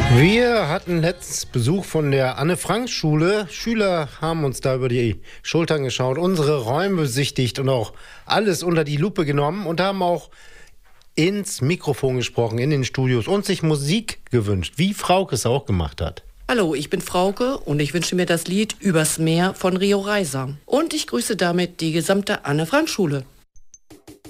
Wir hatten letztens Besuch von der Anne-Frank-Schule. Schüler haben uns da über die Schultern geschaut, unsere Räume besichtigt und auch alles unter die Lupe genommen und haben auch ins Mikrofon gesprochen in den Studios und sich Musik gewünscht, wie Frauke es auch gemacht hat. Hallo, ich bin Frauke und ich wünsche mir das Lied Übers Meer von Rio Reiser. Und ich grüße damit die gesamte Anne-Frank-Schule.